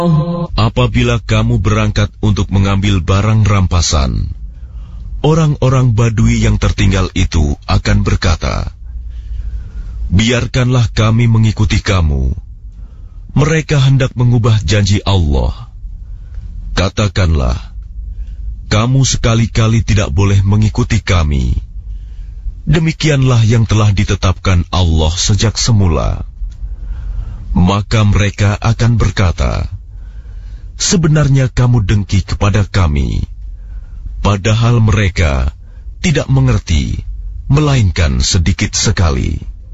Apabila kamu berangkat untuk mengambil barang rampasan, orang-orang Badui yang tertinggal itu akan berkata, biarkanlah kami mengikuti kamu. Mereka hendak mengubah janji Allah. Katakanlah, kamu sekali-kali tidak boleh mengikuti kami. Demikianlah yang telah ditetapkan Allah sejak semula. Maka mereka akan berkata, sebenarnya kamu dengki kepada kami, padahal mereka tidak mengerti, melainkan sedikit sekali.